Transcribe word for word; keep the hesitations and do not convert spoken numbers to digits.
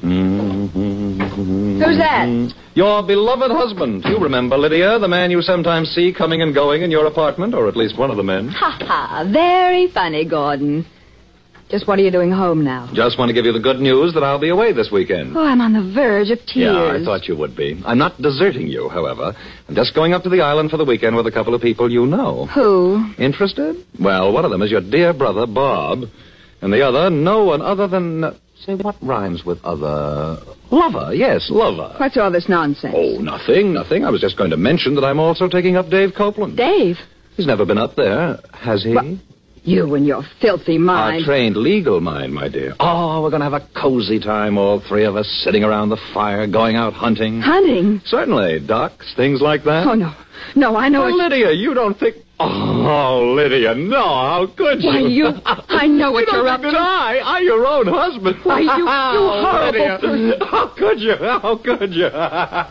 Who's that? Your beloved husband. You remember, Lydia, the man you sometimes see coming and going in your apartment, or at least one of the men. Ha ha, very funny, Gordon. Just what are you doing home now? Just want to give you the good news that I'll be away this weekend. Oh, I'm on the verge of tears. Yeah, I thought you would be. I'm not deserting you, however. I'm just going up to the island for the weekend with a couple of people you know. Who? Interested? Well, one of them is your dear brother, Bob. And the other, no one other than... Uh, say, what rhymes with other... Lover, yes, Lover. What's all this nonsense? Oh, nothing, nothing. I was just going to mention that I'm also taking up Dave Copeland. Dave? He's never been up there, has he? Well, you and your filthy mind. Our trained legal mind, my dear. Oh, we're going to have a cozy time, all three of us, sitting around the fire, going out hunting. Hunting? Certainly, ducks, things like that. Oh, no. No, I know Oh, it's... Lydia, you don't think... Oh, Lydia, no, how could you? Why, you... I know what you you're don't up think to. that I, I, your own husband. Why, you, you horrible Lydia, person. how could you? How could you?